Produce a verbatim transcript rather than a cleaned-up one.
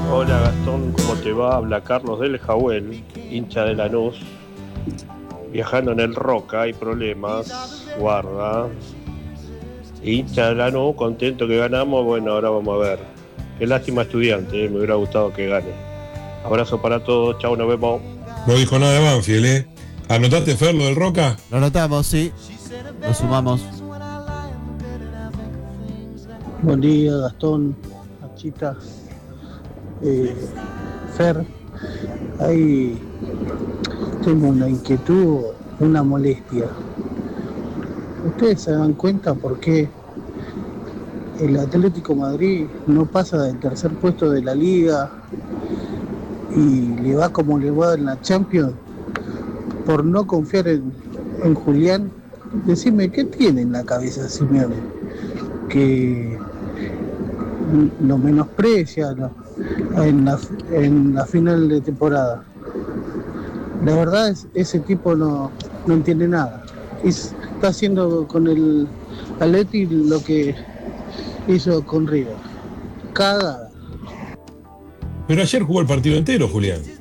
Hola Gastón, ¿cómo te va? Habla Carlos del Jahuel, hincha de Lanús. Viajando en el Roca, hay problemas, guarda. Hincha de Lanús, contento que ganamos, bueno, ahora vamos a ver. Qué lástima Estudiante, eh, me hubiera gustado que gane. Abrazo para todos, chao, nos vemos. No dijo nada de Banfield, ¿eh? ¿Anotaste, Fer, lo del Roca? Lo anotamos, sí. Lo sumamos. Buen día, Gastón, Nachita, eh, Fer. Ahí tengo una inquietud, una molestia. ¿Ustedes se dan cuenta por qué el Atlético Madrid no pasa del tercer puesto de la liga y le va como le va en la Champions? Por no confiar en, en Julián. Decime, ¿qué tiene en la cabeza Simeone? Que lo menosprecia lo- en, la, en la final de temporada. La verdad es ese tipo no, no entiende nada. Es- está haciendo con el Atleti lo que hizo con River. Cagada. Pero ayer jugó el partido entero, Julián.